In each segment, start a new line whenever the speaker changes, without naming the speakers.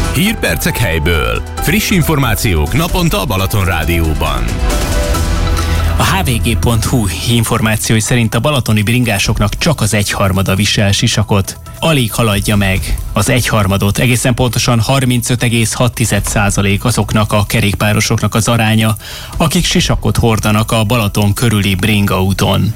Hírpercek helyből. Friss információk naponta a Balaton Rádióban.
A hvg.hu információi szerint a balatoni bringásoknak csak az 1/3 visel sisakot. Alig haladja meg az 1/3, egészen pontosan 35,6% azoknak a kerékpárosoknak az aránya, akik sisakot hordanak a Balaton körüli bringaúton.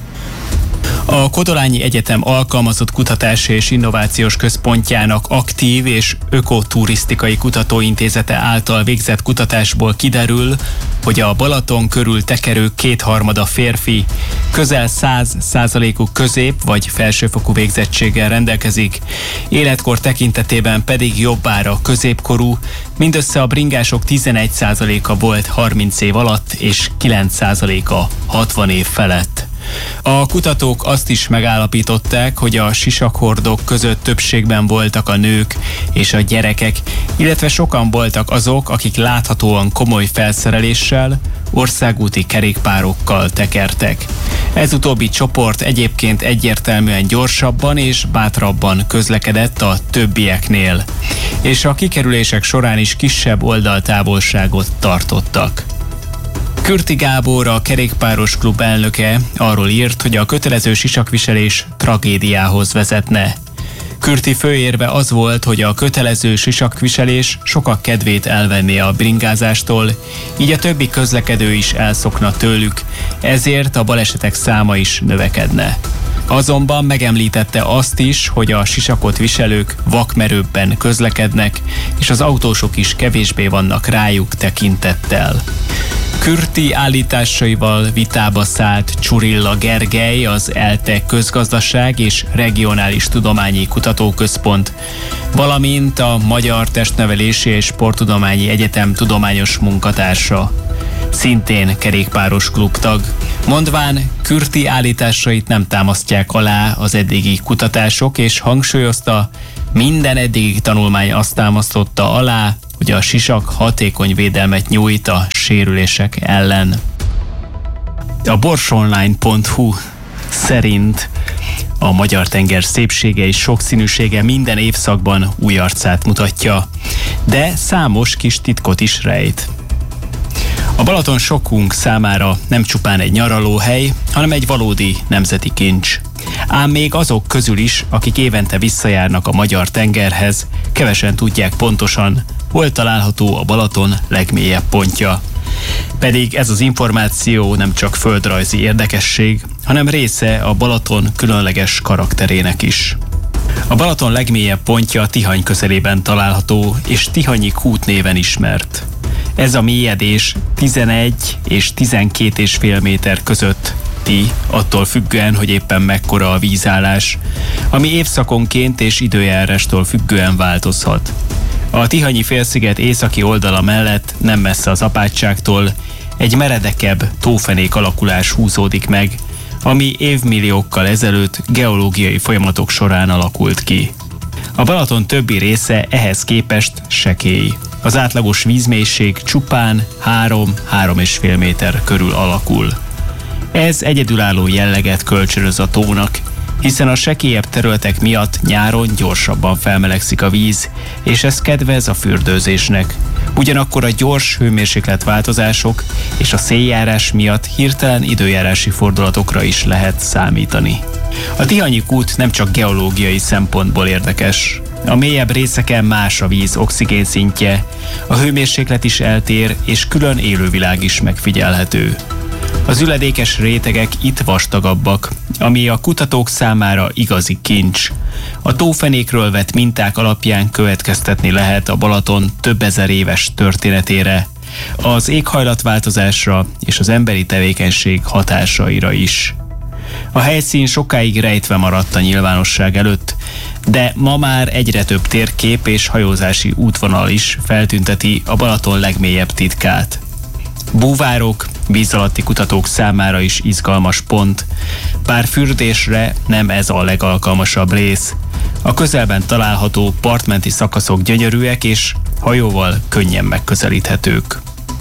A Kodolányi Egyetem Alkalmazott Kutatási és Innovációs Központjának aktív és ökoturisztikai kutatóintézete által végzett kutatásból kiderül, hogy a Balaton körül tekerők 2/3 férfi, közel 100%-uk közép- vagy felsőfokú végzettséggel rendelkezik, életkor tekintetében pedig jobbára középkorú, mindössze a bringások 11%-a volt 30 év alatt és 9%-a 60 év felett. A kutatók azt is megállapították, hogy a sisakhordók között többségben voltak a nők és a gyerekek, illetve sokan voltak azok, akik láthatóan komoly felszereléssel, országúti kerékpárokkal tekertek. Ez utóbbi csoport egyébként egyértelműen gyorsabban és bátrabban közlekedett a többieknél, és a kikerülések során is kisebb oldaltávolságot tartottak. Kürti Gábor, a kerékpáros klub elnöke arról írt, hogy a kötelező sisakviselés tragédiához vezetne. Kürti főérve az volt, hogy a kötelező sisakviselés sokak kedvét elvenné a bringázástól, így a többi közlekedő is elszokna tőlük, ezért a balesetek száma is növekedne. Azonban megemlítette azt is, hogy a sisakot viselők vakmerőbben közlekednek, és az autósok is kevésbé vannak rájuk tekintettel. Kürti állításaival vitába szállt Csurilla Gergely, az ELTE Közgazdaság és Regionális Tudományi Kutatóközpont, valamint a Magyar Testnevelési és Sporttudományi Egyetem tudományos munkatársa, szintén kerékpáros klubtag. Mondván Kürti állításait nem támasztják alá az eddigi kutatások, és hangsúlyozta, minden eddigi tanulmány azt támasztotta alá, hogy a sisak hatékony védelmet nyújt a sérülések ellen. A borsonline.hu szerint a magyar tenger szépsége és sokszínűsége minden évszakban új arcát mutatja, de számos kis titkot is rejt. A Balaton sokunk számára nem csupán egy nyaralóhely, hanem egy valódi nemzeti kincs. Ám még azok közül is, akik évente visszajárnak a magyar tengerhez, kevesen tudják pontosan, hol található a Balaton legmélyebb pontja. Pedig ez az információ nem csak földrajzi érdekesség, hanem része a Balaton különleges karakterének is. A Balaton legmélyebb pontja Tihany közelében található, és Tihanyi kút néven ismert. Ez a mélyedés 11 és 12,5 méter közötti, attól függően, hogy éppen mekkora a vízállás, ami évszakonként és időjárástól függően változhat. A Tihanyi félsziget északi oldala mellett, nem messze az apátságtól, egy meredekebb tófenék alakulás húzódik meg, ami évmilliókkal ezelőtt geológiai folyamatok során alakult ki. A Balaton többi része ehhez képest sekély. Az átlagos vízmélység csupán 3-3,5 méter körül alakul. Ez egyedülálló jelleget kölcsönöz a tónak, hiszen a sekélyebb területek miatt nyáron gyorsabban felmelegszik a víz, és ez kedvez a fürdőzésnek. Ugyanakkor a gyors hőmérsékletváltozások és a széljárás miatt hirtelen időjárási fordulatokra is lehet számítani. A Tihanyi kút nem csak geológiai szempontból érdekes. A mélyebb részeken más a víz oxigénszintje, a hőmérséklet is eltér, és külön élővilág is megfigyelhető. Az üledékes rétegek itt vastagabbak, ami a kutatók számára igazi kincs. A tófenékről vett minták alapján következtetni lehet a Balaton több ezer éves történetére, az éghajlatváltozásra és az emberi tevékenység hatásaira is. A helyszín sokáig rejtve maradt a nyilvánosság előtt, de ma már egyre több térkép és hajózási útvonal is feltünteti a Balaton legmélyebb titkát. Búvárok, víz alatti kutatók számára is izgalmas pont, bár fürdésre nem ez a legalkalmasabb rész. A közelben található partmenti szakaszok gyönyörűek és hajóval könnyen megközelíthetők.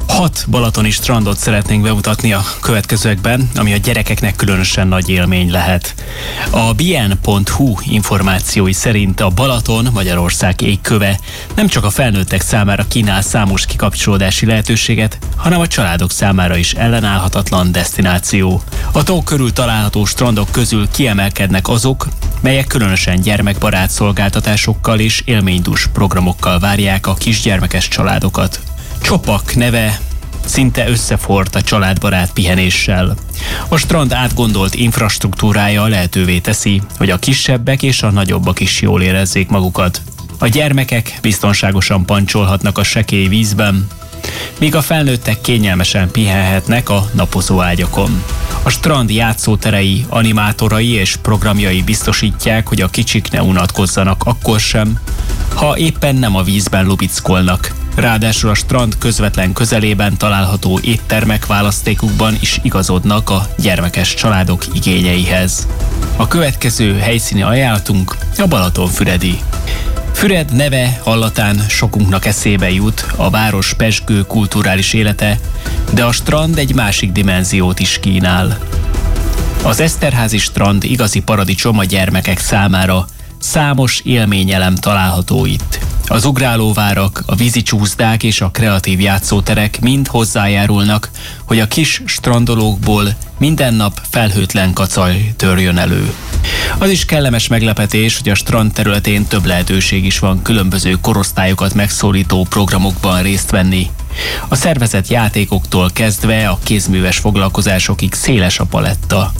6 balatoni strandot szeretnénk bemutatni a következőekben, ami a gyerekeknek különösen nagy élmény lehet. A bien.hu információi szerint a Balaton, Magyarország égköve nem csak a felnőttek számára kínál számos kikapcsolódási lehetőséget, hanem a családok számára is ellenállhatatlan desztináció. A tó körül található strandok közül kiemelkednek azok, melyek különösen gyermekbarát szolgáltatásokkal és élménydús programokkal várják a kisgyermekes családokat. Csopak neve szinte összeforrt a családbarát pihenéssel. A strand átgondolt infrastruktúrája lehetővé teszi, hogy a kisebbek és a nagyobbak is jól érezzék magukat. A gyermekek biztonságosan pancsolhatnak a sekély vízben, míg a felnőttek kényelmesen pihenhetnek a napozó ágyakon. A strand játszóterei, animátorai és programjai biztosítják, hogy a kicsik ne unatkozzanak akkor sem, ha éppen nem a vízben lubickolnak. Ráadásul a strand közvetlen közelében található éttermek választékukban is igazodnak a gyermekes családok igényeihez. A következő helyszíni ajánlatunk a Balatonfüredi. Füred neve hallatán sokunknak eszébe jut a város pezsgő kulturális élete, de a strand egy másik dimenziót is kínál. Az Eszterházi strand igazi paradicsom a gyermekek számára, számos élményelem található itt. Az ugrálóvárak, a vízicsúszdák és a kreatív játszóterek mind hozzájárulnak, hogy a kis strandolókból minden nap felhőtlen kacaj törjön elő. Az is kellemes meglepetés, hogy a strand területén több lehetőség is van különböző korosztályokat megszólító programokban részt venni. A szervezett játékoktól kezdve a kézműves foglalkozásokig széles a paletta.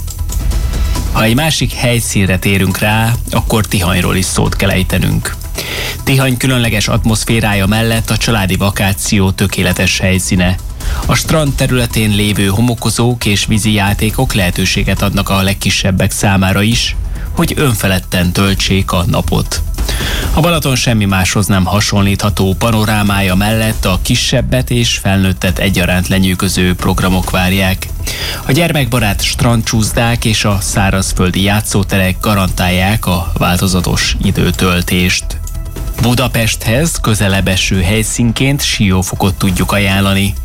Ha egy másik helyszínre térünk rá, akkor Tihanyról is szót kell ejtenünk. Tihany különleges atmoszférája mellett a családi vakáció tökéletes helyszíne. A strand területén lévő homokozók és vízi játékok lehetőséget adnak a legkisebbek számára is, hogy önfeledten töltsék a napot. A Balaton semmi máshoz nem hasonlítható panorámája mellett a kisebbet és felnőttet egyaránt lenyűgöző programok várják. A gyermekbarát strandcsúszdák és a szárazföldi játszóterek garantálják a változatos időtöltést. Budapesthez közelebb eső helyszínként Siófokot tudjuk ajánlani.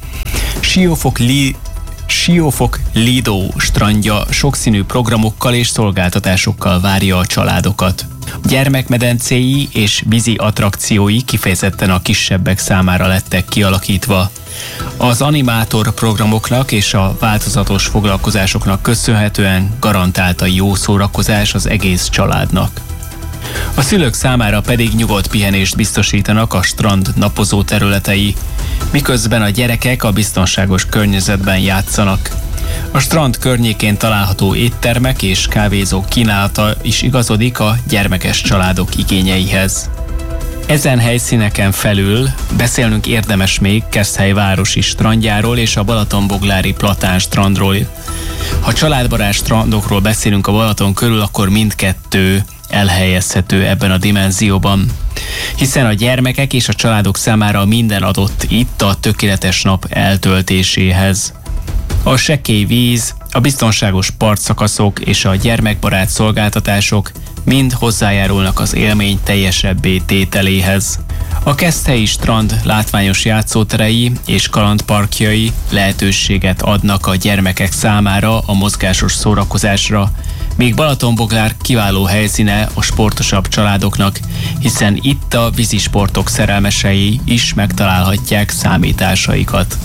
Siófok Lido strandja sokszínű programokkal és szolgáltatásokkal várja a családokat. Gyermekmedencéi és vízi attrakciói kifejezetten a kisebbek számára lettek kialakítva. Az animátor programoknak és a változatos foglalkozásoknak köszönhetően garantált a jó szórakozás az egész családnak. A szülők számára pedig nyugodt pihenést biztosítanak a strand napozó területei, miközben a gyerekek a biztonságos környezetben játszanak. A strand környékén található éttermek és kávézók kínálata is igazodik a gyermekes családok igényeihez. Ezen helyszíneken felül beszélnünk érdemes még Keszthely városi strandjáról és a balatonboglári Platán strandról. Ha családbarát strandokról beszélünk a Balaton körül, akkor mindkettő elhelyezhető ebben a dimenzióban, hiszen a gyermekek és a családok számára minden adott itt a tökéletes nap eltöltéséhez. A sekély víz, a biztonságos partszakaszok és a gyermekbarát szolgáltatások mind hozzájárulnak az élmény teljesebbé tételéhez. A Keszthelyi strand látványos játszóterei és kalandparkjai lehetőséget adnak a gyermekek számára a mozgásos szórakozásra, míg Balatonboglár kiváló helyszíne a sportosabb családoknak, hiszen itt a vízisportok szerelmesei is megtalálhatják számításaikat.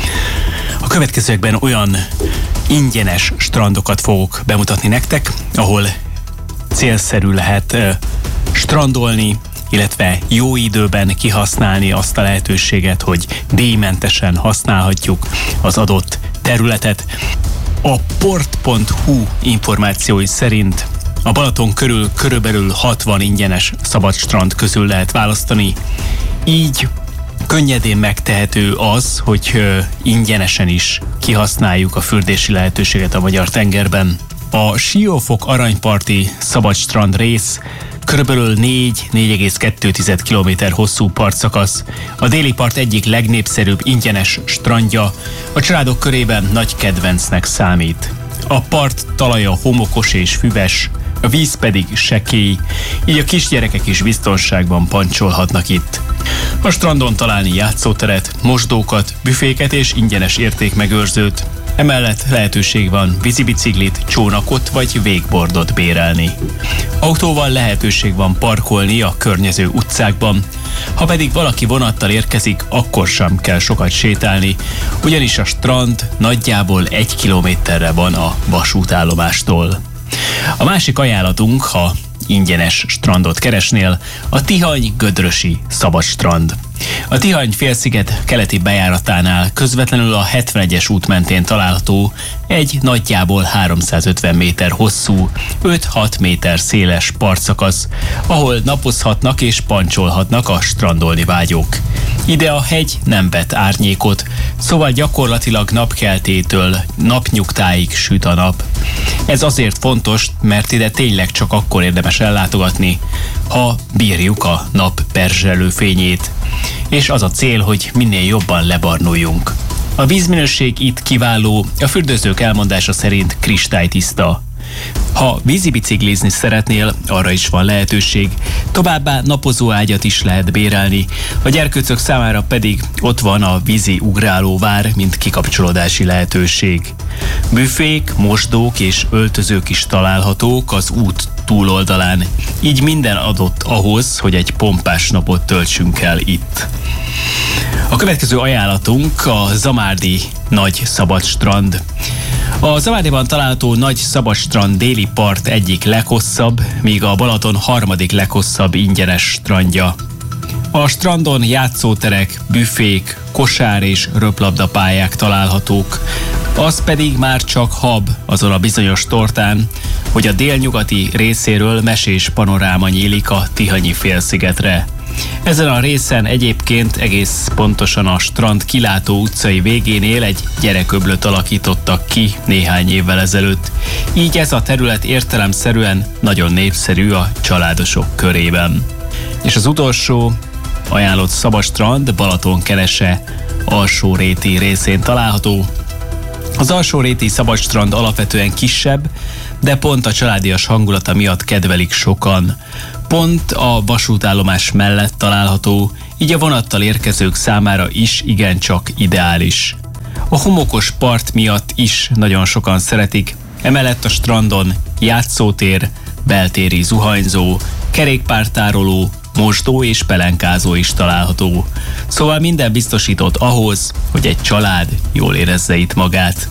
A következőekben olyan ingyenes strandokat fogok bemutatni nektek, ahol célszerű lehet strandolni, illetve jó időben kihasználni azt a lehetőséget, hogy díjmentesen használhatjuk az adott területet. A port.hu információi szerint a Balaton körül körülbelül 60 ingyenes szabad strand közül lehet választani, így könnyedén megtehető az, hogy ingyenesen is kihasználjuk a fürdési lehetőséget a magyar tengerben. A Siófok aranyparti szabadstrand rész körülbelül 4,2 km hosszú partszakasz. A déli part egyik legnépszerűbb ingyenes strandja, a családok körében nagy kedvencnek számít. A part talaja homokos és füves, a víz pedig sekély, így a kisgyerekek is biztonságban pancsolhatnak itt. A strandon találni játszóteret, mosdókat, büféket és ingyenes értékmegőrzőt. Emellett lehetőség van vízibiciklit, csónakot vagy wakeboardot bérelni. Autóval lehetőség van parkolni a környező utcákban. Ha pedig valaki vonattal érkezik, akkor sem kell sokat sétálni, ugyanis a strand nagyjából 1 kilométerre van a vasútállomástól. A másik ajánlatunk, ha ingyenes strandot keresnél, a Tihany-Gödrösi szabadstrand. A Tihany-félsziget keleti bejáratánál közvetlenül a 71-es út mentén található egy nagyjából 350 méter hosszú, 5-6 méter széles partszakasz, ahol napozhatnak és pancsolhatnak a strandolni vágyók. Ide a hegy nem vet árnyékot, szóval gyakorlatilag napkeltétől napnyugtáig süt a nap. Ez azért fontos, mert ide tényleg csak akkor érdemes ellátogatni, ha bírjuk a nap perzselő fényét. És az a cél, hogy minél jobban lebarnuljunk. A vízminőség itt kiváló, a fürdőzők elmondása szerint kristálytiszta. Ha vízibiciklizni szeretnél, arra is van lehetőség, továbbá napozóágyat is lehet bérelni, a gyerkőcök számára pedig ott van a vízi ugrálóvár, mint kikapcsolódási lehetőség. Büfék, mosdók és öltözők is találhatók az út túloldalán, így minden adott ahhoz, hogy egy pompás napot töltsünk el itt. A következő ajánlatunk a Zamárdi nagy szabadstrand. A Zamárdiban található nagy szabadstrand déli part egyik leghosszabb, míg a Balaton harmadik leghosszabb ingyenes strandja. A strandon játszóterek, büfék, kosár és röplabdapályák találhatók. Az pedig már csak hab azon a bizonyos tortán, hogy a délnyugati részéről mesés panoráma nyílik a Tihanyi félszigetre. Ezen a részen egyébként egész pontosan a strand kilátó utcai végénél egy gyereköblöt alakítottak ki néhány évvel ezelőtt. Így ez a terület értelemszerűen nagyon népszerű a családosok körében. És az utolsó ajánlott szabadstrand Balatonkerese alsóréti részén található. Az alsóréti szabadstrand alapvetően kisebb, de pont a családias hangulata miatt kedvelik sokan. Pont a vasútállomás mellett található, így a vonattal érkezők számára is igencsak ideális. A homokos part miatt is nagyon sokan szeretik, emellett a strandon játszótér, beltéri zuhanyzó, kerékpártároló, mosdó és pelenkázó is található. Szóval minden biztosított ahhoz, hogy egy család jól érezze itt magát.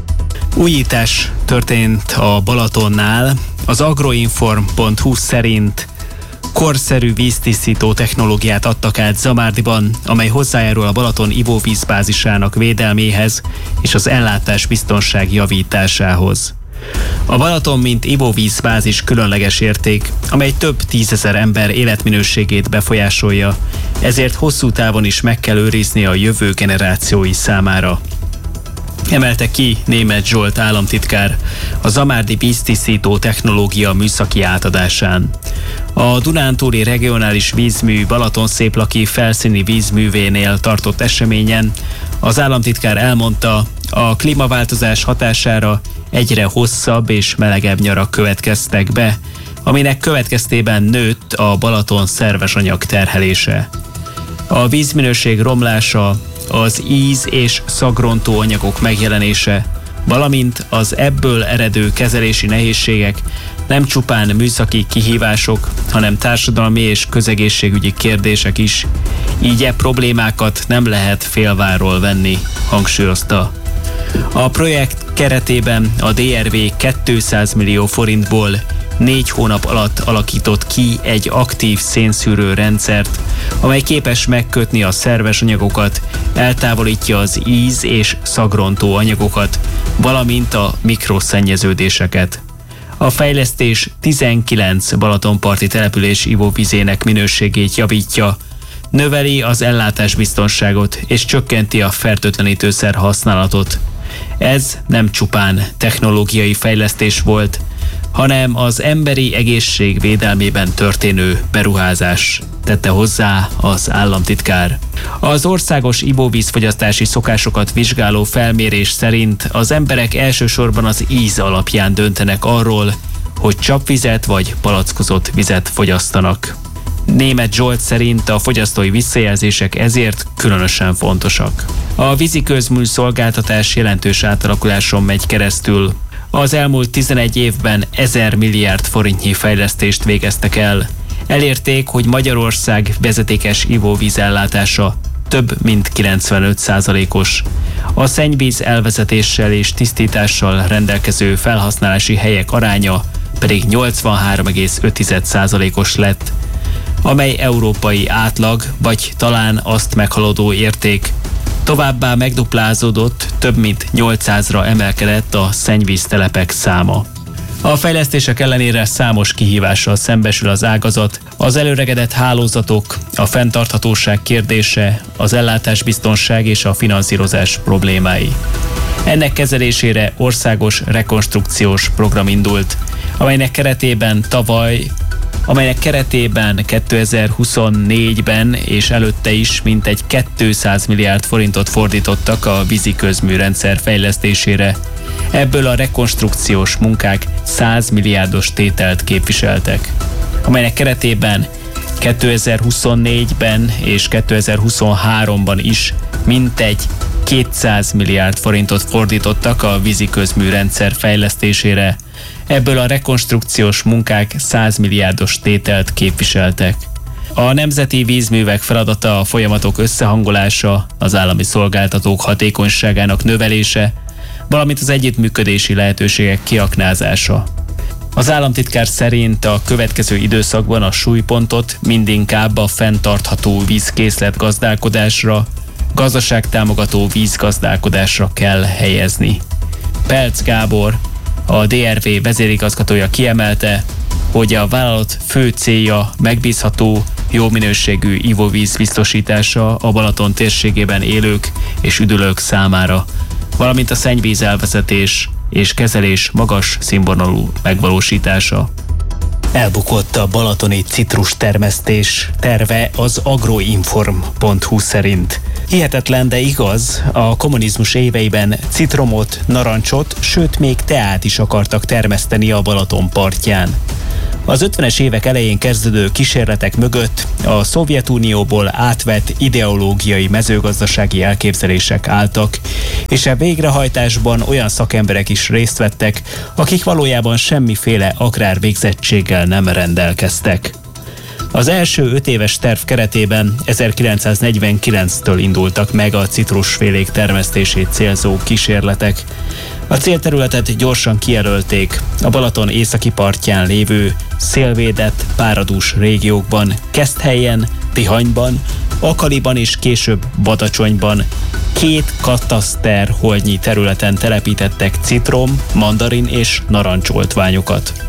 Újítás történt a Balatonnál. Az agroinform.hu szerint korszerű víztisztító technológiát adtak át Zamárdiban, amely hozzájárul a Balaton ivóvízbázisának védelméhez és az ellátás biztonság javításához. A Balaton, mint ivóvízbázis különleges érték, amely több 10 000 ember életminőségét befolyásolja, ezért hosszú távon is meg kell őrizni a jövő generációi számára. Emelte ki Németh Zsolt államtitkár a zamárdi víztisztító technológia műszaki átadásán. A Dunántúli Regionális Vízmű Balatonszéplaki felszíni vízművénél tartott eseményen az államtitkár elmondta, a klímaváltozás hatására egyre hosszabb és melegebb nyarak következtek be, aminek következtében nőtt a Balaton szerves anyag terhelése. A vízminőség romlása, az íz- és szagrontó anyagok megjelenése, valamint az ebből eredő kezelési nehézségek nem csupán műszaki kihívások, hanem társadalmi és közegészségügyi kérdések is, így problémákat nem lehet félváról venni, hangsúlyozta. A projekt keretében a DRV 200 millió forintból 4 hónap alatt alakított ki egy aktív szénszűrő rendszert, amely képes megkötni a szerves anyagokat, eltávolítja az íz- és szagrontó anyagokat, valamint a mikroszennyeződéseket. A fejlesztés 19 balatonparti település ivóvizének minőségét javítja, növeli az ellátásbiztonságot és csökkenti a fertőtlenítőszer használatot. Ez nem csupán technológiai fejlesztés volt, hanem az emberi egészség védelmében történő beruházás, tette hozzá az államtitkár. Az országos ivóvízfogyasztási szokásokat vizsgáló felmérés szerint az emberek elsősorban az íz alapján döntenek arról, hogy csapvizet vagy palackozott vizet fogyasztanak. Németh Zsolt szerint a fogyasztói visszajelzések ezért különösen fontosak. A víziközmű szolgáltatás jelentős átalakuláson megy keresztül. Az elmúlt 11 évben 1000 milliárd forintnyi fejlesztést végeztek el. Elérték, hogy Magyarország vezetékes ivóvízellátása több mint 95%-os. A szennyvíz elvezetéssel és tisztítással rendelkező felhasználási helyek aránya pedig 83,5%-os lett, amely európai átlag, vagy talán azt meghaladó érték. Továbbá megduplázódott, több mint 800-ra emelkedett a szennyvíztelepek száma. A fejlesztések ellenére számos kihívással szembesül az ágazat, az előregedett hálózatok, a fenntarthatóság kérdése, az ellátásbiztonság és a finanszírozás problémái. Ennek kezelésére országos rekonstrukciós program indult, amelynek keretében 2024-ben és előtte is mintegy 200 milliárd forintot fordítottak a víziközműrendszer fejlesztésére. Ebből a rekonstrukciós munkák 100 milliárdos tételt képviseltek, amelynek keretében 2024-ben és 2023-ban is mintegy 200 milliárd forintot fordítottak a víziközműrendszer fejlesztésére. Ebből a rekonstrukciós munkák 100 milliárdos tételt képviseltek. A nemzeti vízművek feladata a folyamatok összehangolása, az állami szolgáltatók hatékonyságának növelése, valamint az együttműködési lehetőségek kiaknázása. Az államtitkár szerint a következő időszakban a súlypontot mindinkább a fenntartható vízkészletgazdálkodásra, gazdaságtámogató vízgazdálkodásra kell helyezni. Pelc Gábor, a DRV vezérigazgatója kiemelte, hogy a vállalat fő célja megbízható, jó minőségű ivóvíz biztosítása a Balaton térségében élők és üdülők számára, valamint a szennyvíz elvezetés és kezelés magas színvonalú megvalósítása. Elbukott a balatoni citrustermesztés terve az agroinform.hu szerint. Hihetetlen, de igaz, a kommunizmus éveiben citromot, narancsot, sőt még teát is akartak termeszteni a Balaton partján. Az 50-es évek elején kezdődő kísérletek mögött a Szovjetunióból átvett ideológiai mezőgazdasági elképzelések álltak, és a végrehajtásban olyan szakemberek is részt vettek, akik valójában semmiféle agrárvégzettséggel nem rendelkeztek. Az első 5 éves terv keretében 1949-től indultak meg a citrusfélék termesztését célzó kísérletek. A célterületet gyorsan kijelölték, a Balaton északi partján lévő szélvédett, páradús régiókban, Keszthelyen, Tihanyban, Akaliban és később Badacsonyban 2 kataszterholdnyi területen telepítettek citrom, mandarin és narancsoltványokat.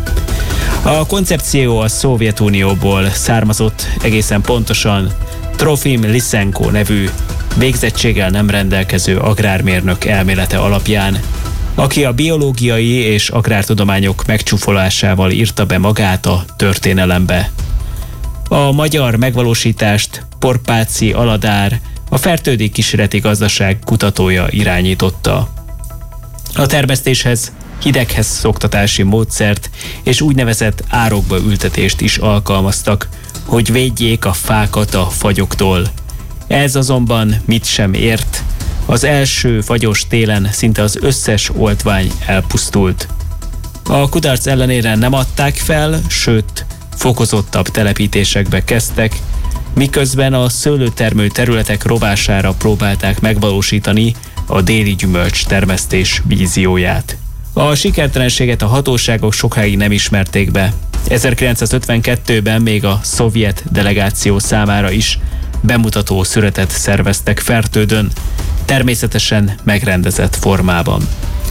A koncepció a Szovjetunióból származott, egészen pontosan Trofim Lysenko nevű végzettséggel nem rendelkező agrármérnök elmélete alapján, aki a biológiai és agrártudományok megcsúfolásával írta be magát a történelembe. A magyar megvalósítást Porpáci Aladár, a fertődi kísérleti gazdaság kutatója irányította. A termesztéshez hideghez szoktatási módszert és úgynevezett árokba ültetést is alkalmaztak, hogy védjék a fákat a fagyoktól. Ez azonban mit sem ért. Az első fagyos télen szinte az összes oltvány elpusztult. A kudarc ellenére nem adták fel, sőt, fokozottabb telepítésekbe kezdtek, miközben a szőlőtermő területek rovására próbálták megvalósítani a déli gyümölcs termesztés vízióját. A sikertelenséget a hatóságok sokáig nem ismerték be. 1952-ben még a szovjet delegáció számára is bemutató szüretet szerveztek Fertődön, természetesen megrendezett formában.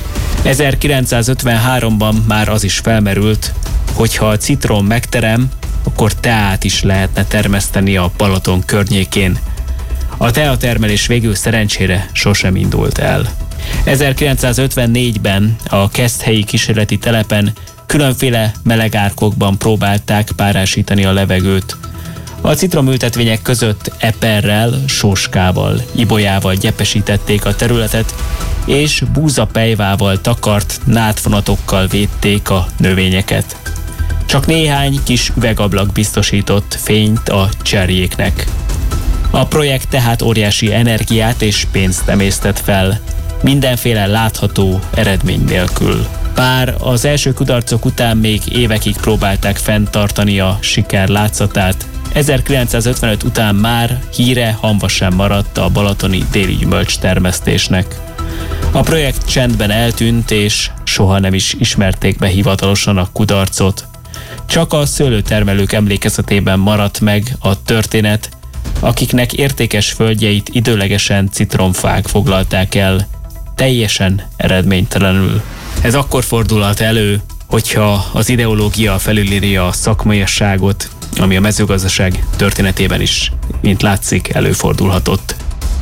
1953-ban már az is felmerült, hogy ha a citrom megterem, akkor teát is lehetne termeszteni a Balaton környékén. A teatermelés végül szerencsére sosem indult el. 1954-ben a Keszthelyi kísérleti telepen különféle melegárkokban próbálták párásítani a levegőt. A citromültetvények között eperrel, sóskával, ibolyával gyepesítették a területet, és búzapelyvával takart nádvonatokkal védték a növényeket. Csak néhány kis üvegablak biztosított fényt a cserjéknek. A projekt tehát óriási energiát és pénzt emésztett fel, mindenféle látható eredmény nélkül. Bár az első kudarcok után még évekig próbálták fenntartani a siker látszatát, 1955 után már híre hamva sem maradt a balatoni déli gyümölcs termesztésnek. A projekt csendben eltűnt, és soha nem is ismerték be hivatalosan a kudarcot. Csak a szőlőtermelők emlékezetében maradt meg a történet, akiknek értékes földjeit időlegesen citromfák foglalták el, teljesen eredménytelenül. Ez akkor fordulhat elő, hogyha az ideológia felülírja a szakmaiasságot, ami a mezőgazdaság történetében is, mint látszik, előfordulhatott.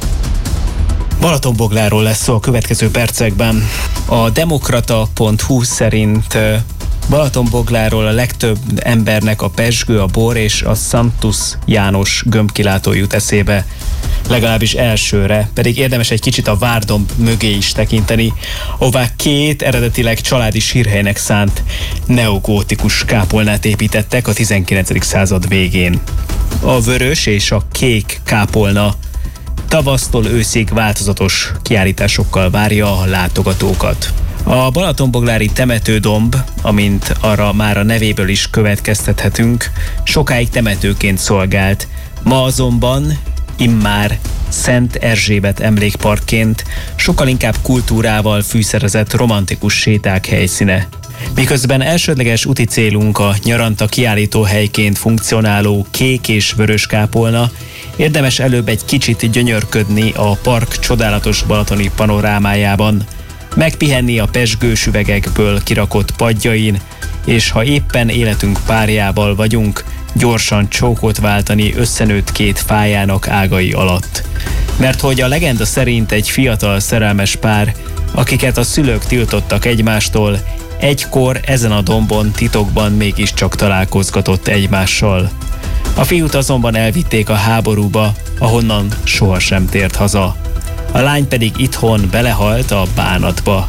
Balatonbogláról lesz szó a következő percekben. A demokrata.hu szerint Balatonbogláról a legtöbb embernek a pezsgő, a bor és a Santus János gömbkilátó jut eszébe, legalábbis elsőre, pedig érdemes egy kicsit a várdomb mögé is tekinteni, ahová két eredetileg családi sírhelynek szánt neogótikus kápolnát építettek a 19. század végén. A vörös és a kék kápolna tavasztól őszig változatos kiállításokkal várja a látogatókat. A balatonboglári temetődomb, amint arra már a nevéből is következtethetünk, sokáig temetőként szolgált, ma azonban immár Szent Erzsébet emlékparkként sokkal inkább kultúrával fűszerezett romantikus séták helyszíne. Miközben elsődleges úti célunk a nyaranta kiállítóhelyként funkcionáló kék és vörös kápolna, érdemes előbb egy kicsit gyönyörködni a park csodálatos balatoni panorámájában, megpihenni a pezsgős üvegekből kirakott padjain, és ha éppen életünk párjával vagyunk, gyorsan csókot váltani összenőtt két fájának ágai alatt. Mert hogy a legenda szerint egy fiatal szerelmes pár, akiket a szülők tiltottak egymástól, egykor ezen a dombon titokban mégiscsak találkozgatott egymással. A fiút azonban elvitték a háborúba, ahonnan sohasem tért haza. A lány pedig itthon belehalt a bánatba.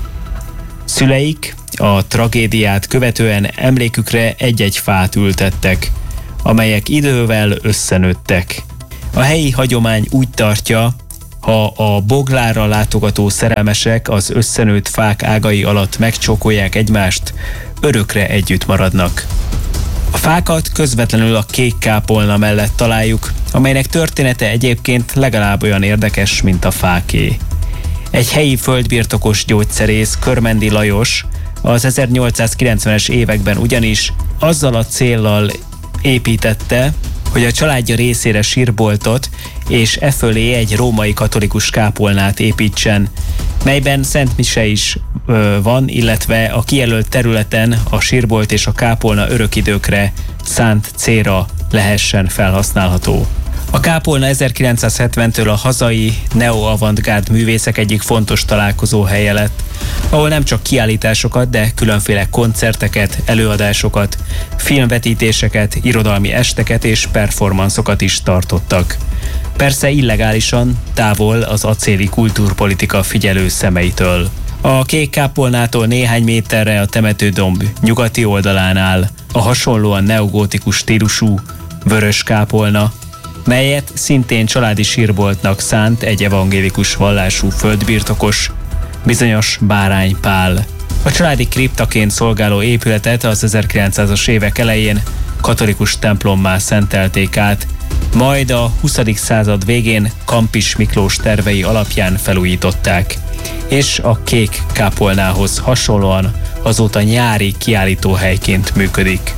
Szüleik a tragédiát követően emlékükre egy-egy fát ültettek, amelyek idővel összenőttek. A helyi hagyomány úgy tartja, ha a boglárra látogató szerelmesek az összenőtt fák ágai alatt megcsókolják egymást, örökre együtt maradnak. A fákat közvetlenül a kék kápolna mellett találjuk, amelynek története egyébként legalább olyan érdekes, mint a fáké. Egy helyi földbirtokos gyógyszerész, Körmendi Lajos az 1890-es években ugyanis azzal a céllal építette, hogy a családja részére sírboltot és e fölé egy római katolikus kápolnát építsen, melyben Szent Mise is van, illetve a kijelölt területen a sírbolt és a kápolna örökidőkre szánt célra lehessen felhasználható. A kápolna 1970-től a hazai neo-avantgárd művészek egyik fontos találkozóhelye lett, ahol nem csak kiállításokat, de különféle koncerteket, előadásokat, filmvetítéseket, irodalmi esteket és performanszokat is tartottak. Persze illegálisan, távol az acéli kultúrpolitika figyelő szemeitől. A kék kápolnától néhány méterre a temetődomb nyugati oldalán áll a hasonlóan neogótikus stílusú vörös kápolna, melyet szintén családi sírboltnak szánt egy evangélikus vallású földbirtokos, bizonyos Bárány Pál. A családi kriptaként szolgáló épületet az 1900-as évek elején katolikus templommá szentelték át, majd a 20. század végén Kampis Miklós tervei alapján felújították, és a kék kápolnához hasonlóan azóta nyári kiállítóhelyként működik.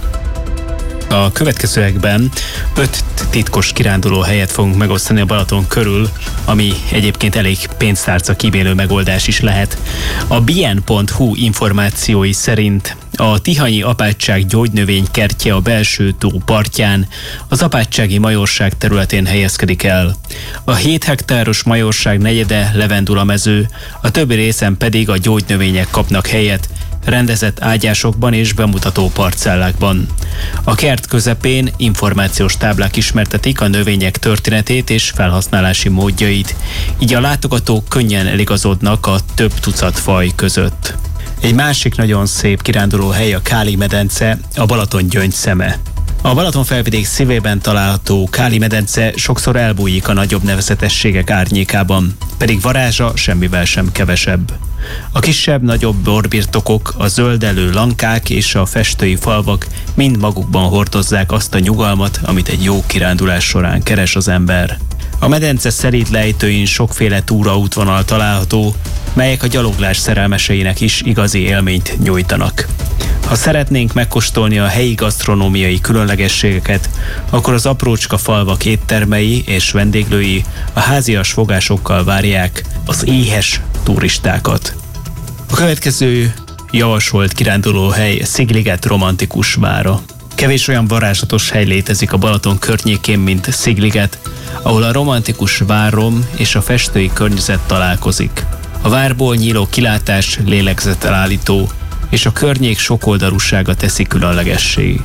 A következőekben 5 titkos kiránduló helyet fogunk megosztani a Balaton körül, ami egyébként elég pénztárca kímélő megoldás is lehet. A bien.hu információi szerint a Tihanyi apátság gyógynövénykertje a belső tó partján, az apátsági majorság területén helyezkedik el. A 7 hektáros majorság negyede levendulamező, a többi részen pedig a gyógynövények kapnak helyet, rendezett ágyásokban és bemutató parcellákban. A kert közepén információs táblák ismertetik a növények történetét és felhasználási módjait, így a látogatók könnyen eligazodnak a több tucat faj között. Egy másik nagyon szép kirándulóhely a Káli-medence, a Balaton gyöngyszeme. A Balatonfelvidék szívében található Káli-medence sokszor elbújik a nagyobb nevezetességek árnyékában, pedig varázsa semmivel sem kevesebb. A kisebb-nagyobb borbirtokok, a zöldelő lankák és a festői falvak mind magukban hordozzák azt a nyugalmat, amit egy jó kirándulás során keres az ember. A medence szelíd lejtőin sokféle túraútvonal található, melyek a gyaloglás szerelmeseinek is igazi élményt nyújtanak. Ha szeretnénk megkóstolni a helyi gasztronómiai különlegességeket, akkor az aprócska falvak éttermei és vendéglői a házias fogásokkal várják az éhes turistákat. A következő javasolt kirándulóhely Szigliget romantikus vára. Kevés olyan varázslatos hely létezik a Balaton környékén, mint Szigliget, ahol a romantikus várom és a festői környezet találkozik. A várból nyíló kilátás lélegzetelállító, és a környék sokoldalúsága teszi különlegessé.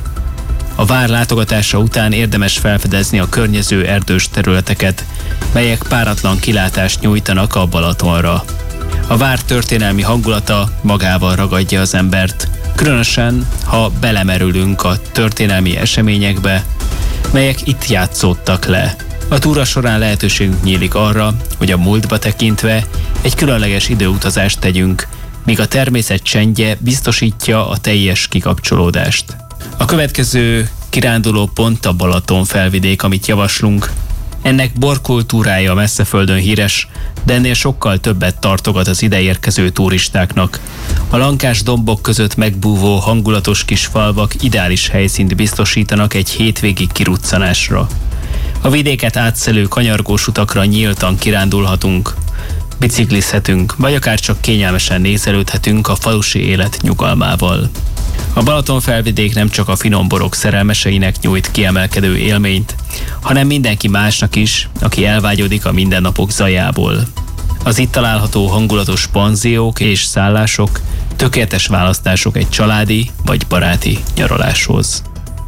A vár látogatása után érdemes felfedezni a környező erdős területeket, melyek páratlan kilátást nyújtanak a Balatonra. A vár történelmi hangulata magával ragadja az embert, különösen, ha belemerülünk a történelmi eseményekbe, melyek itt játszódtak le. A túra során lehetőségünk nyílik arra, hogy a múltba tekintve egy különleges időutazást tegyünk, míg a természet csendje biztosítja a teljes kikapcsolódást. A következő kiránduló pont a Balatonfelvidék, amit javaslunk. Ennek borkultúrája messzeföldön híres, de ennél sokkal többet tartogat az ideérkező turistáknak. A lankás dombok között megbúvó hangulatos kis falvak ideális helyszínt biztosítanak egy hétvégi kiruccanásra. A vidéket átszelő kanyargós utakra nyíltan kirándulhatunk, biciklizhetünk, vagy akár csak kényelmesen nézelődhetünk a falusi élet nyugalmával. A Balatonfelvidék nem csak a finom borok szerelmeseinek nyújt kiemelkedő élményt, hanem mindenki másnak is, aki elvágyodik a mindennapok zajából. Az itt található hangulatos panziók és szállások tökéletes választások egy családi vagy baráti nyaraláshoz.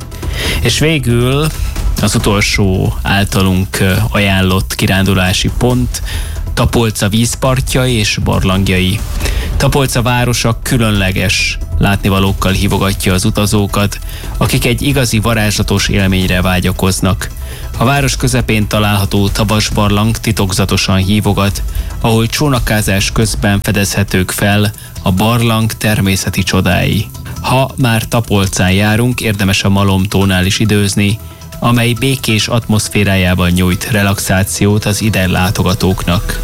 És végül az utolsó általunk ajánlott kirándulási pont Tapolca vízpartjai és barlangjai. Tapolca városa különleges látnivalókkal hívogatja az utazókat, akik egy igazi varázslatos élményre vágyakoznak. A város közepén található Tavas barlang titokzatosan hívogat, ahol csónakázás közben fedezhetők fel a barlang természeti csodái. Ha már Tapolcán járunk, érdemes a Malomtónál is időzni, amely békés atmoszférájában nyújt relaxációt az ide látogatóknak.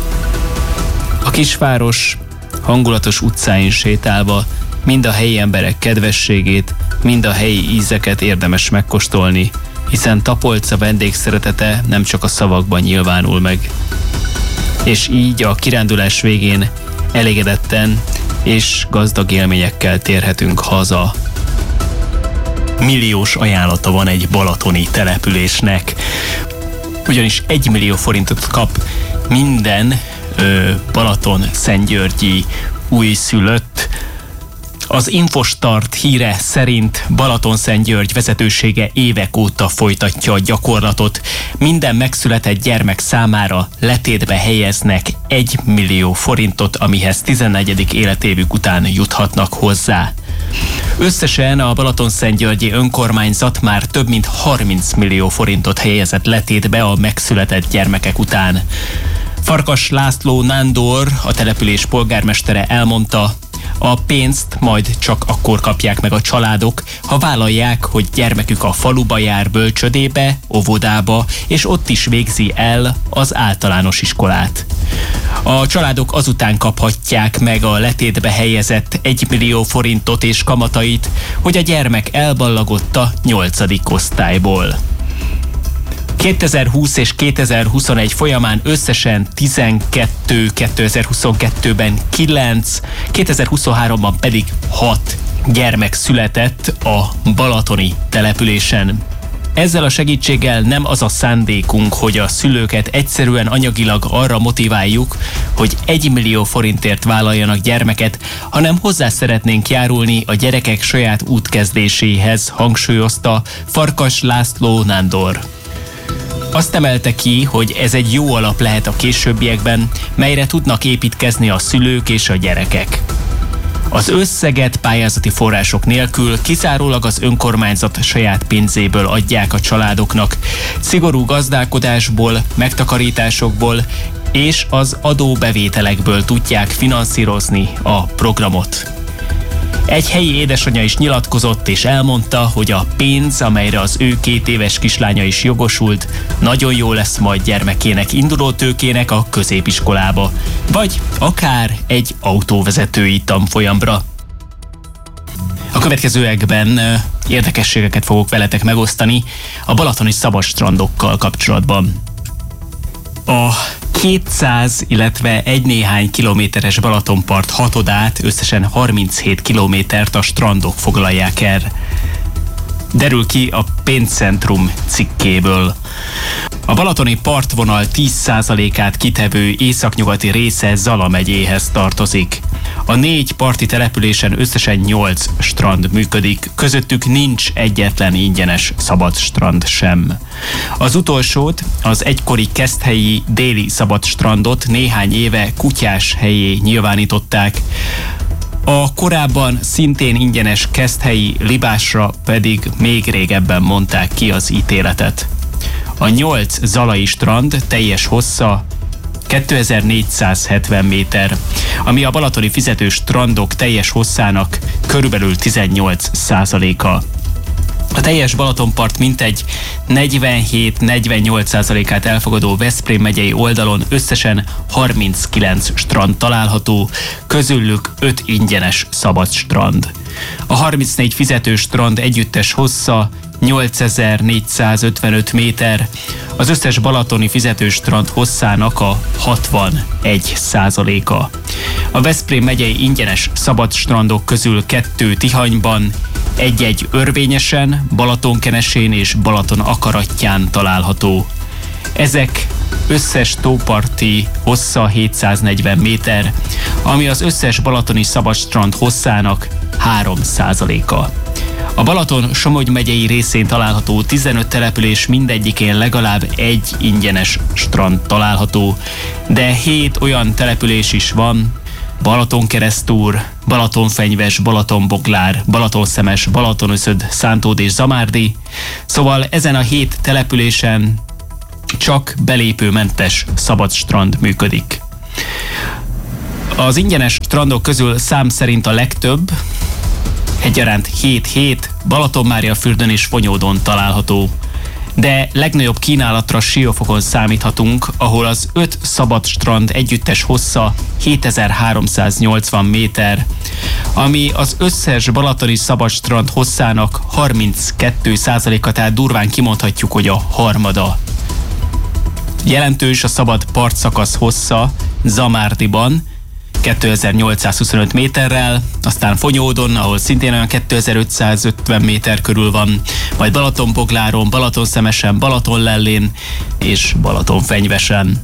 A kisváros hangulatos utcáin sétálva mind a helyi emberek kedvességét, mind a helyi ízeket érdemes megkóstolni, hiszen Tapolca vendégszeretete nem csak a szavakban nyilvánul meg. És így a kirándulás végén elégedetten és gazdag élményekkel térhetünk haza. Milliós ajánlata van egy balatoni településnek, ugyanis 1 millió forintot kap minden Balaton-Szentgyörgyi újszülött. Az Infostart híre szerint Balaton-Szentgyörgy vezetősége évek óta folytatja a gyakorlatot. Minden megszületett gyermek számára letétbe helyeznek 1 millió forintot, amihez 14. életévük után juthatnak hozzá. Összesen a Balaton-Szentgyörgyi önkormányzat már több mint 30 millió forintot helyezett letétbe a megszületett gyermekek után. Farkas László Nándor, a település polgármestere elmondta, a pénzt majd csak akkor kapják meg a családok, ha vállalják, hogy gyermekük a faluba jár bölcsödébe, óvodába, és ott is végzi el az általános iskolát. A családok azután kaphatják meg a letétbe helyezett 1 millió forintot és kamatait, hogy a gyermek elballagott a 8. osztályból. 2020 és 2021 folyamán összesen 12, 2022-ben 9, 2023-ban pedig 6 gyermek született a balatoni településen. Ezzel a segítséggel nem az a szándékunk, hogy a szülőket egyszerűen anyagilag arra motiváljuk, hogy 1 millió forintért vállaljanak gyermeket, hanem hozzá szeretnénk járulni a gyerekek saját útkezdéséhez, hangsúlyozta Farkas László Nándor. Azt emelte ki, hogy ez egy jó alap lehet a későbbiekben, melyre tudnak építkezni a szülők és a gyerekek. Az összeget pályázati források nélkül kizárólag az önkormányzat saját pénzéből adják a családoknak, szigorú gazdálkodásból, megtakarításokból és az adóbevételekből tudják finanszírozni a programot. Egy helyi édesanyja is nyilatkozott és elmondta, hogy a pénz, amelyre az ő 2 éves kislánya is jogosult, nagyon jó lesz majd gyermekének indulótőkének a középiskolába, vagy akár egy autóvezetői tanfolyamra. A következőekben érdekességeket fogok veletek megosztani a balatoni szabadstrandokkal kapcsolatban. A 200, illetve egy néhány kilométeres Balatonpart hatodát, összesen 37 kilométert a strandok foglalják el. Derül ki a Pénzcentrum cikkéből. A balatoni partvonal 10%-át kitevő északnyugati része Zala megyéhez tartozik. A 4 parti településen összesen 8 strand működik, közöttük nincs egyetlen ingyenes szabad strand sem. Az utolsót, az egykori Keszthelyi déli szabad strandot néhány éve kutyás helyé nyilvánították, a korábban szintén ingyenes Keszthelyi Libásra pedig még régebben mondták ki az ítéletet. A 8 zalai strand teljes hossza 2470 méter, ami a balatoni fizetős strandok teljes hosszának körülbelül 18%-a. A teljes Balatonpart mintegy 47-48%-át elfogadó Veszprém megyei oldalon összesen 39 strand található, közülük 5 ingyenes szabad strand. A 34 fizetős strand együttes hossza 8455 méter, az összes balatoni fizetős strand hosszának a 61%-a. A Veszprém megyei ingyenes szabad strandok közül 2 Tihanyban, egy-egy Örvényesen, Balatonkenesén és Balaton Akarattyán található. Ezek összes tóparti hossza 740 méter, ami az összes balatoni szabadstrand hosszának 3%-a. A Balaton-Somogy megyei részén található 15 település mindegyikén legalább egy ingyenes strand található, de 7 olyan település is van: Balatonkeresztúr, Balatonfenyves, Balatonboglár, Balatonszemes, Balatonöszöd, Szántód és Zamárdi. Szóval ezen a 7 településen csak belépőmentes szabad strand működik. Az ingyenes strandok közül szám szerint a legtöbb, egyaránt 7 Balatonmáriafürdőn és Fonyódon található. De legnagyobb kínálatra Siófokon számíthatunk, ahol az 5 szabad strand együttes hossza 7380 méter, ami az összes balatoni szabad strand hosszának 32%-a, tehát durván kimondhatjuk, hogy a harmada. Jelentős a szabad partszakasz hossza Zamárdiban, 2825 méterrel, aztán Fonyódon, ahol szintén olyan 2550 méter körül van, majd Balatonbogláron, Balatonszemesen, Balatonlellén és Balatonfenyvesen.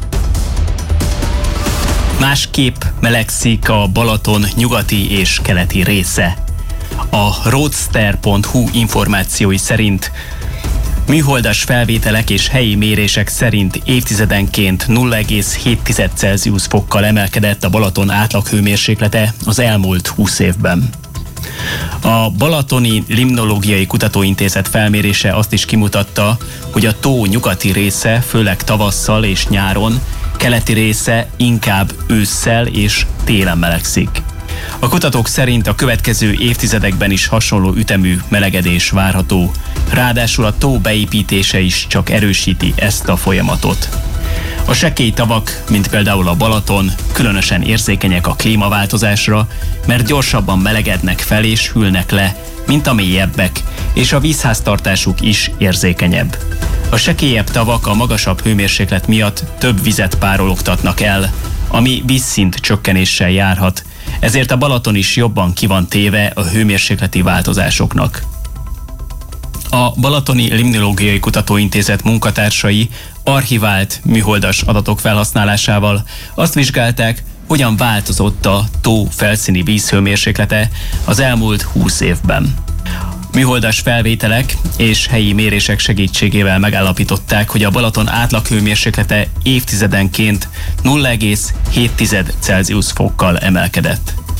Másképp melegszik a Balaton nyugati és keleti része. A roadster.hu információi szerint műholdas felvételek és helyi mérések szerint évtizedenként 0,7 Celsius fokkal emelkedett a Balaton átlaghőmérséklete az elmúlt 20 évben. A Balatoni Limnológiai Kutatóintézet felmérése azt is kimutatta, hogy a tó nyugati része főleg tavasszal és nyáron, keleti része inkább ősszel és télen melegszik. A kutatók szerint a következő évtizedekben is hasonló ütemű melegedés várható, ráadásul a tó beépítése is csak erősíti ezt a folyamatot. A sekély tavak, mint például a Balaton, különösen érzékenyek a klímaváltozásra, mert gyorsabban melegednek fel és hűlnek le, mint a mélyebbek, és a vízháztartásuk is érzékenyebb. A sekélyebb tavak a magasabb hőmérséklet miatt több vizet párologtatnak el, ami vízszint csökkenéssel járhat, ezért a Balaton is jobban ki van téve a hőmérsékleti változásoknak. A Balatoni Limnológiai Kutatóintézet munkatársai archivált műholdas adatok felhasználásával azt vizsgálták, hogyan változott a tó felszíni vízhőmérséklete az elmúlt 20 évben. Műholdas felvételek és helyi mérések segítségével megállapították, hogy a Balaton átlaghőmérséklete évtizedenként 0,7 Celsius fokkal emelkedett.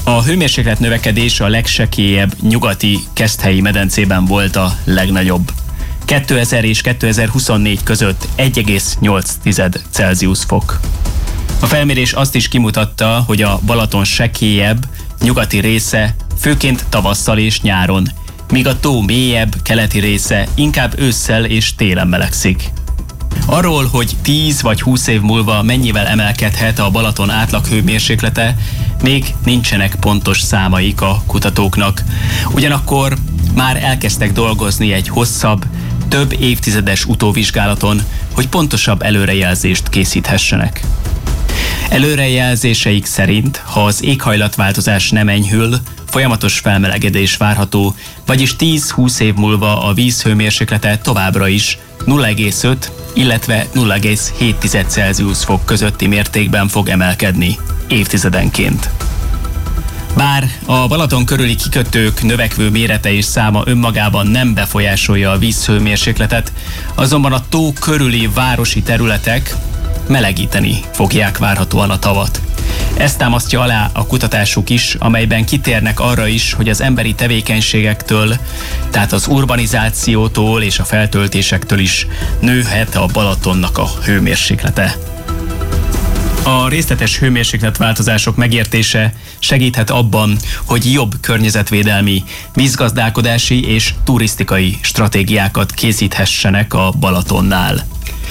A hőmérséklet növekedés a legsekélyebb nyugati Keszthelyi medencében volt a legnagyobb. 2000 és 2024 között 1,8 Celsius fok. A felmérés azt is kimutatta, hogy a Balaton sekélyebb nyugati része főként tavasszal és nyáron, míg a tó mélyebb keleti része inkább ősszel és télen melegszik. Arról, hogy 10 vagy 20 év múlva mennyivel emelkedhet a Balaton átlag hőmérséklete, még nincsenek pontos számaik a kutatóknak. Ugyanakkor már elkezdtek dolgozni egy hosszabb, több évtizedes utóvizsgálaton, hogy pontosabb előrejelzést készíthessenek. Előrejelzéseik szerint, ha az éghajlatváltozás nem enyhül, folyamatos felmelegedés várható, vagyis 10-20 év múlva a víz hőmérséklete továbbra is 0,5, illetve 0,7 Celsius fok közötti mértékben fog emelkedni évtizedenként. Bár a Balaton körüli kikötők növekvő mérete és száma önmagában nem befolyásolja a vízhőmérsékletet, azonban a tó körüli városi területek melegíteni fogják várhatóan a tavat. Ezt támasztja alá a kutatásuk is, amelyben kitérnek arra is, hogy az emberi tevékenységektől, tehát az urbanizációtól és a feltöltésektől is nőhet a Balatonnak a hőmérséklete. A részletes hőmérsékletváltozások megértése segíthet abban, hogy jobb környezetvédelmi, vízgazdálkodási és turisztikai stratégiákat készíthessenek a Balatonnál.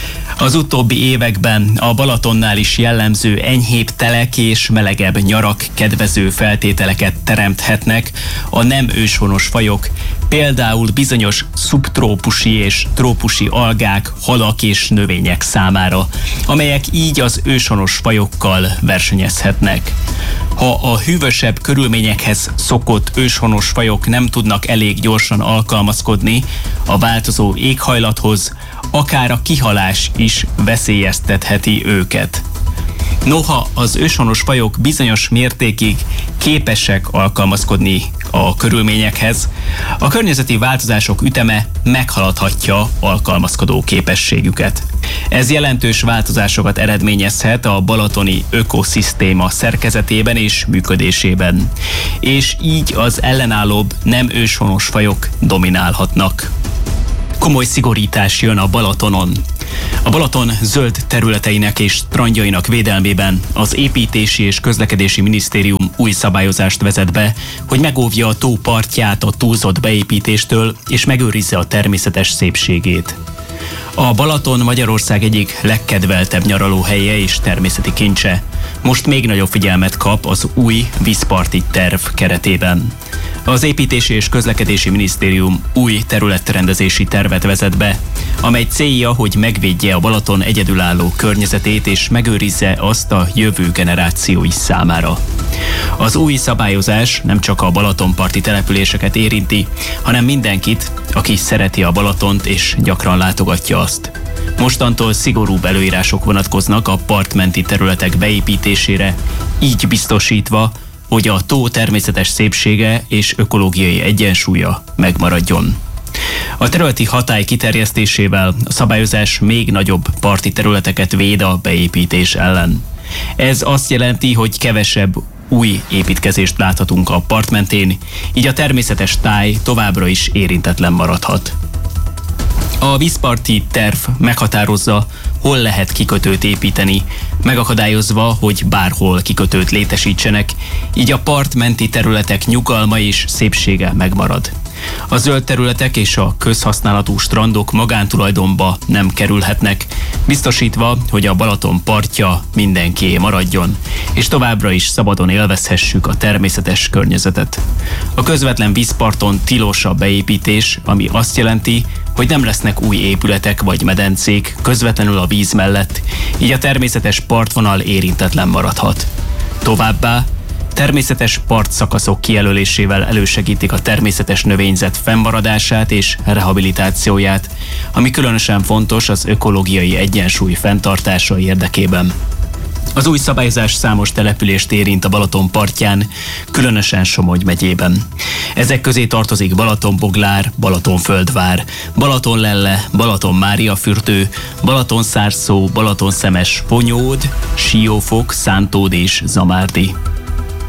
Az utóbbi években a Balatonnál is jellemző enyhébb telek és melegebb nyarak kedvező feltételeket teremthetnek a nem őshonos fajok, például bizonyos szubtrópusi és trópusi algák, halak és növények számára, amelyek így az őshonos fajokkal versenyezhetnek. Ha a hűvösebb körülményekhez szokott őshonos fajok nem tudnak elég gyorsan alkalmazkodni a változó éghajlathoz, akár a kihalás is veszélyeztetheti őket. Noha az őshonos fajok bizonyos mértékig képesek alkalmazkodni a körülményekhez, a környezeti változások üteme meghaladhatja alkalmazkodó képességüket. Ez jelentős változásokat eredményezhet a balatoni ökoszisztéma szerkezetében és működésében, és így az ellenállóbb nem őshonos fajok dominálhatnak. Komoly szigorítás jön a Balatonon. A Balaton zöld területeinek és strandjainak védelmében az Építési és Közlekedési Minisztérium új szabályozást vezet be, hogy megóvja a tó partját a túlzott beépítéstől és megőrizze a természetes szépségét. A Balaton Magyarország egyik legkedveltebb nyaralóhelye és természeti kincse. Most még nagyobb figyelmet kap az új vízparti terv keretében. Az Építési és Közlekedési Minisztérium új területrendezési tervet vezet be, amely célja, hogy megvédje a Balaton egyedülálló környezetét és megőrizze azt a jövő generációi számára. Az új szabályozás nem csak a balatonparti településeket érinti, hanem mindenkit, aki szereti a Balatont és gyakran látogatja azt. Mostantól szigorúbb előírások vonatkoznak a partmenti területek beépítésére, így biztosítva, hogy a tó természetes szépsége és ökológiai egyensúlya megmaradjon. A területi hatály kiterjesztésével a szabályozás még nagyobb parti területeket véd a beépítés ellen. Ez azt jelenti, hogy kevesebb új építkezést láthatunk a part mentén, így a természetes táj továbbra is érintetlen maradhat. A vízparti terv meghatározza, hol lehet kikötőt építeni, megakadályozva, hogy bárhol kikötőt létesítsenek, így a partmenti területek nyugalma és szépsége megmarad. A zöld területek és a közhasználatú strandok magántulajdonba nem kerülhetnek, biztosítva, hogy a Balaton partja mindenkié maradjon, és továbbra is szabadon élvezhessük a természetes környezetet. A közvetlen vízparton tilos a beépítés, ami azt jelenti, hogy nem lesznek új épületek vagy medencék közvetlenül a víz mellett, így a természetes partvonal érintetlen maradhat. Továbbá természetes partszakaszok kijelölésével elősegítik a természetes növényzet fennmaradását és rehabilitációját, ami különösen fontos az ökológiai egyensúly fenntartása érdekében. Az új szabályozás számos települést érint a Balaton partján, különösen Somogy megyében. Ezek közé tartozik Balatonboglár, Balatonföldvár, Balatonlelle, Balatonmáriafürdő, Balatonszárszó, Balatonszemes, Ponyód, Siófok, Szántód és Zamárdi.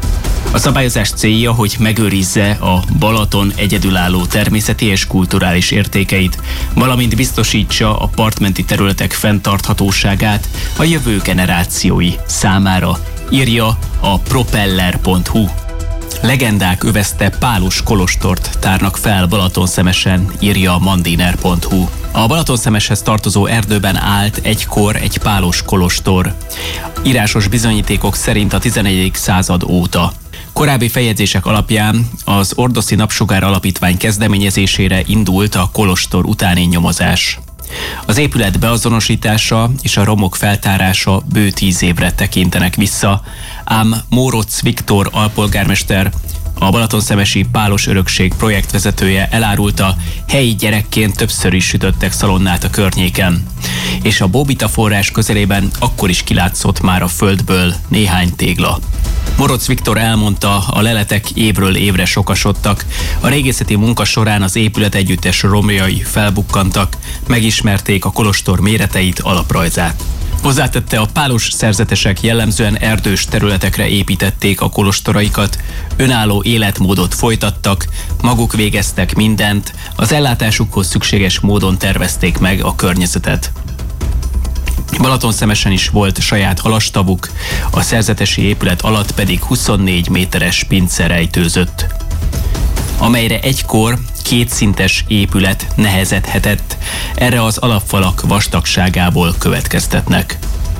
A szabályozás célja, hogy megőrizze a Balaton egyedülálló természeti és kulturális értékeit, valamint biztosítsa a partmenti területek fenntarthatóságát a jövő generációi számára, írja a propeller.hu. Legendák övezte pálos kolostort tárnak fel Balatonszemesen, írja a mandiner.hu. A Balatonszemeshez tartozó erdőben állt egykor egy pálos kolostor. Írásos bizonyítékok szerint a 11. század óta. Korábbi feljegyzések alapján az Ordoszi Napsugár Alapítvány kezdeményezésére indult a kolostor utáni nyomozás. Az épület beazonosítása és a romok feltárása bő 10 évre tekintenek vissza, ám Mórocz Viktor alpolgármester, a Balatonszemesi Pálos Örökség projektvezetője elárulta, helyi gyerekként többször is sütöttek szalonnát a környéken, és a Bóbita forrás közelében akkor is kilátszott már a földből néhány tégla. Mórocz Viktor elmondta, a leletek évről évre sokasodtak, a régészeti munka során az épület együttes romjai felbukkantak, megismerték a kolostor méreteit, alaprajzát. Hozzátette, a pálos szerzetesek jellemzően erdős területekre építették a kolostoraikat, önálló életmódot folytattak, maguk végeztek mindent, az ellátásukhoz szükséges módon tervezték meg a környezetet. Balatonszemesen is volt saját halastavuk, a szerzetesi épület alatt pedig 24 méteres pince rejtőzött, amelyre egykor kétszintes épület nehezedhetett, erre az alapfalak vastagságából következtetnek.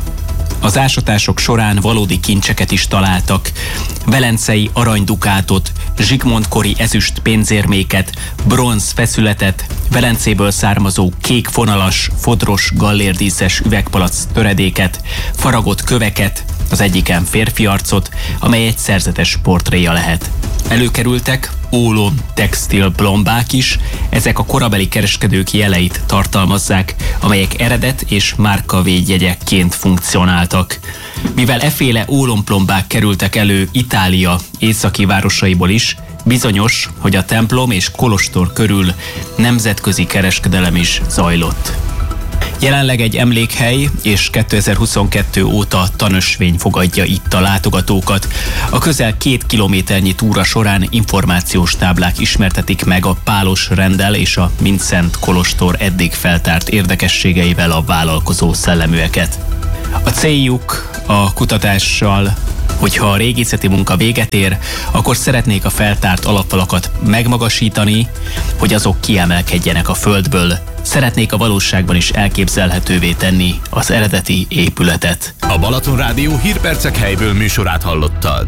Az ásatások során valódi kincseket is találtak, velencei aranydukátot, Zsigmond-kori ezüst pénzérméket, bronz feszületet, Velencéből származó kék fonalas, fodros, gallérdíszes üvegpalac töredéket, faragott köveket, az egyiken férfi arcot, amely egy szerzetes portréja lehet. Előkerültek ólom textil plombák is, ezek a korabeli kereskedők jeleit tartalmazzák, amelyek eredet és márkavédjegyekként funkcionáltak. Mivel efféle ólomplombák kerültek elő Itália északi városaiból is, bizonyos, hogy a templom és kolostor körül nemzetközi kereskedelem is zajlott. Jelenleg egy emlékhely, és 2022 óta tanösvény fogadja itt a látogatókat. A közel 2 kilométernyi túra során információs táblák ismertetik meg a pálos renddel és a Mindszent kolostor eddig feltárt érdekességeivel a vállalkozó szelleműeket. A céljuk a kutatással, hogyha a régészeti munka véget ér, akkor szeretnék a feltárt alapfalakat megmagasítani, hogy azok kiemelkedjenek a földből. Szeretnék a valóságban is elképzelhetővé tenni az eredeti épületet.
A Balaton Rádió hírpercek helyből műsorát hallottad.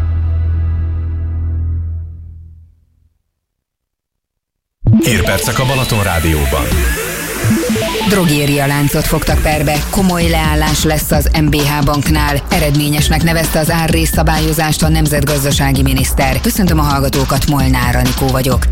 Hírpercek a Balaton Rádióban.
Drogéria láncot fogtak perbe, komoly leállás lesz az MBH banknál. Eredményesnek nevezte az árrészszabályozást a nemzetgazdasági miniszter. Köszöntöm a hallgatókat, Molnár Anikó vagyok.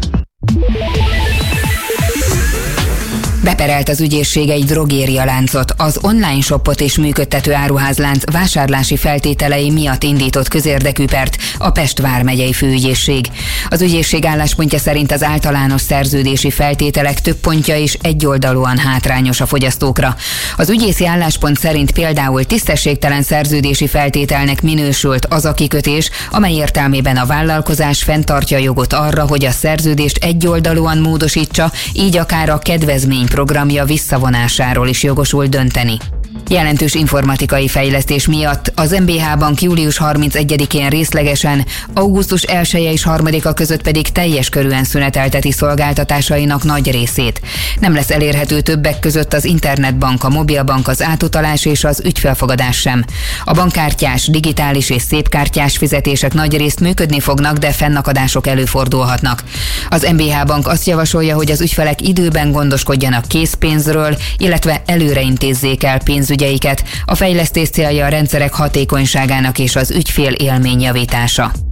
Beperelt az ügyészség egy drogéria láncot. Az online shopot és működtető áruházlánc vásárlási feltételei miatt indított közérdekű pert a Pest vármegyei főügyészség. Az ügyészség álláspontja szerint az általános szerződési feltételek több pontja is egyoldalúan hátrányos a fogyasztókra. Az ügyészi álláspont szerint például tisztességtelen szerződési feltételnek minősült az a kikötés, amely értelmében a vállalkozás fenntartja a jogot arra, hogy a szerződést egyoldalúan módosítsa, így akár a kedvezmény programja visszavonásáról is jogosul dönteni. Jelentős informatikai fejlesztés miatt az MBH Bank július 31-én részlegesen, augusztus 1-e és 3-a között pedig teljes körűen szünetelteti szolgáltatásainak nagy részét. Nem lesz elérhető többek között az internetbank, a mobilbank, az átutalás és az ügyfélfogadás sem. A bankkártyás, digitális és szépkártyás fizetések nagy részt működni fognak, de fennakadások előfordulhatnak. Az MBH Bank azt javasolja, hogy az ügyfelek időben gondoskodjanak készpénzről, illetve előre intézzék el pénzügyeiket. A fejlesztés célja a rendszerek hatékonyságának és az ügyfél élmény javítása.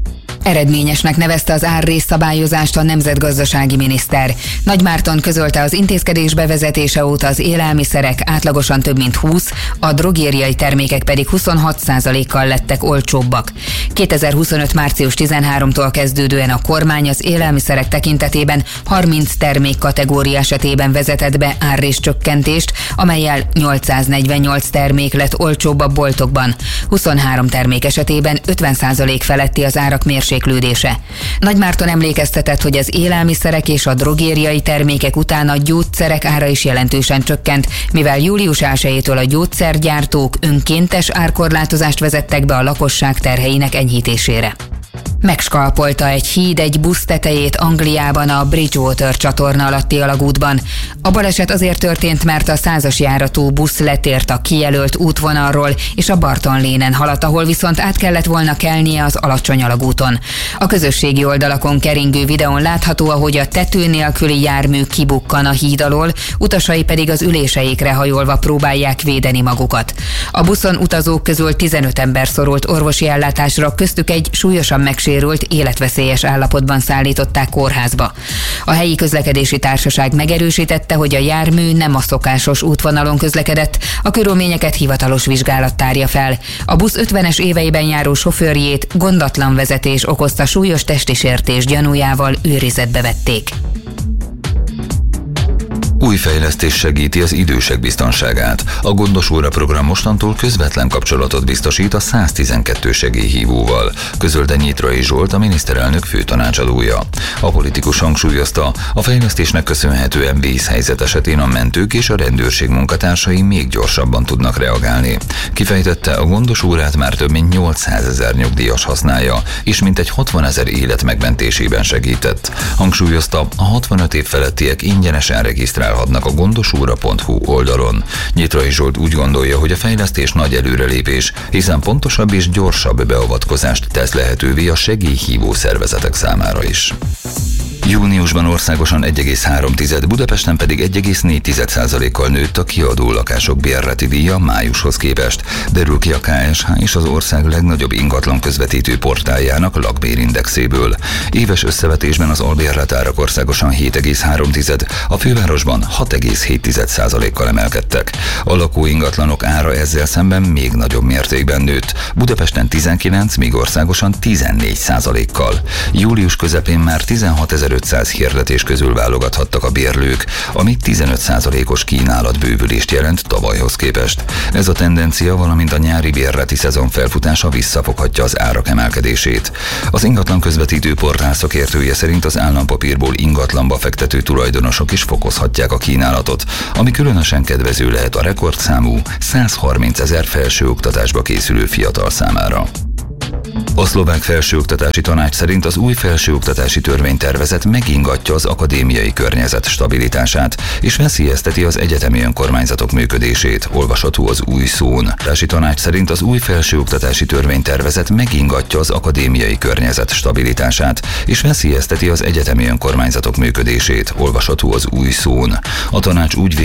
Eredményesnek nevezte az árrészszabályozást a nemzetgazdasági miniszter. Nagy Márton közölte, az intézkedés bevezetése óta az élelmiszerek átlagosan több mint 20, a drogériai termékek pedig 26%-kal lettek olcsóbbak. 2025. március 13-tól kezdődően a kormány az élelmiszerek tekintetében 30 termék kategória esetében vezetett be árréscsökkentést, amellyel 848 termék lett olcsóbb a boltokban. 23 termék esetében 50% feletti az árak mérséklődése. Nagy Márton emlékeztetett, hogy az élelmiszerek és a drogériai termékek után a gyógyszerek ára is jelentősen csökkent, mivel július 1-től a gyógyszergyártók önkéntes árkorlátozást vezettek be a lakosság terheinek enyhítésére. Megskalpolta egy híd egy busz tetejét Angliában a Bridgewater csatorna alatti alagútban. A baleset azért történt, mert a 100-as járatú busz letért a kijelölt útvonalról, és a Barton Lane-en haladt, ahol viszont át kellett volna kelnie az alacsony alagúton. A közösségi oldalakon keringő videón látható, ahogy a tető nélküli jármű kibukkan a híd alól, utasai pedig az üléseikre hajolva próbálják védeni magukat. A buszon utazók közül 15 ember szorult orvosi ellátásra, köztük egy súlyosan megsérült, életveszélyes állapotban szállították kórházba. A helyi közlekedési társaság megerősítette, hogy a jármű nem a szokásos útvonalon közlekedett, a körülményeket hivatalos vizsgálat tárja fel. A busz 50-es éveiben járó sofőrjét gondatlan vezetés okozta súlyos testi sértés gyanújával őrizetbe vették.
Új fejlesztés segíti az idősek biztonságát. A Gondos Óra program mostantól közvetlen kapcsolatot biztosít a 112 segélyhívóval, közölte Nyitrai Zsolt, a miniszterelnök főtanácsadója. A politikus hangsúlyozta, a fejlesztésnek köszönhetően vészhelyzet esetén a mentők és a rendőrség munkatársai még gyorsabban tudnak reagálni. Kifejtette, a Gondos Órát már több mint 800 000 nyugdíjas használja, és mintegy 60 000 élet megmentésében segített. Hangsúlyozta, a 65 év felettiek ingyenesen regisztrálhatnak a gondosóra.hu oldalon. Nyitrai Zsolt úgy gondolja, hogy a fejlesztés nagy előrelépés, hiszen pontosabb és gyorsabb beavatkozást tesz lehetővé a segélyhívó szervezetek számára is. Júniusban országosan 1,3, Budapesten pedig 1,4%-kal nőtt a kiadó lakások bérleti díja májushoz képest, derül ki a KSH és az ország legnagyobb ingatlan közvetítő portáljának lakbérindexéből. Éves összevetésben az albérletárak országosan 7,3, a fővárosban 6,7%-kal emelkedtek. A lakóingatlanok ára ezzel szemben még nagyobb mértékben nőtt, Budapesten 19, míg országosan 14%-kal. Július közepén már 16.500 hirdetés közül válogathattak a bérlők, ami 15%-os kínálatbővülést jelent tavalyhoz képest. Ez a tendencia, valamint a nyári bérleti szezon felfutása visszafoghatja az árak emelkedését. Az ingatlan közvetítő portál szakértője szerint az állampapírból ingatlanba fektető tulajdonosok is fokozhatják a kínálatot, ami különösen kedvező lehet a rekordszámú 130 000 felsőoktatásba készülő fiatal számára. A szlovák felsőoktatási tanács szerint az új felsőoktatási törvénytervezet megingatja az akadémiai környezet stabilitását, és veszélyezteti az egyetemi önkormányzatok működését, olvasható az Új Szón. A tanács szerint az új felsőoktatási törvénytervezet megingatja az akadémiai környezet stabilitását, és veszélyezteti az egyetemi önkormányzatok működését, olvasható az Új Szón. A tanács úgy